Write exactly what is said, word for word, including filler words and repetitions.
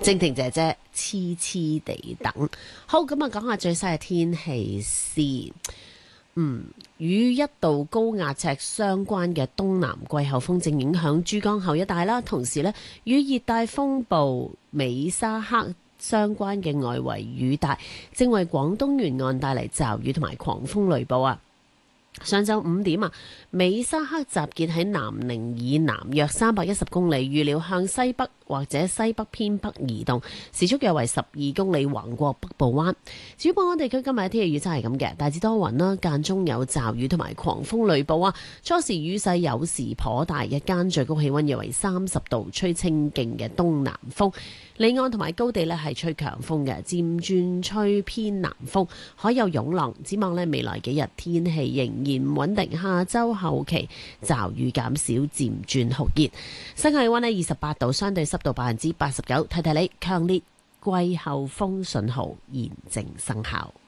靜婷姐姐黐黐地等。好，咁啊，講下最新嘅天氣先。嗯，與一道高壓脊相關嘅東南季候風正影響珠江口一帶啦，同時呢，與熱帶風暴美沙克相關嘅外圍雨帶正為廣東沿岸帶嚟驟雨同埋狂風雷暴啊！上晝五點啊，美沙克集結喺南寧以南約三百一十公里，預料向西北或者西北偏北移動，時速約為十二公里，橫過北部灣。至於本港地區今日嘅天氣預測係咁嘅，大致多雲啦，間中有驟雨同埋狂風雷暴啊。初時雨勢有時頗大，日間最高氣溫約為三十度，吹清勁嘅東南風。離岸同埋高地呢係吹強風嘅，漸轉吹偏南風，海有湧浪。展望呢未來幾日天氣仍然唔穩定，下周後期驟雨減少，漸轉酷熱。室外氣溫呢二十八度，相對濕度百分之八十九。提提你，強烈季候風信號現正生效。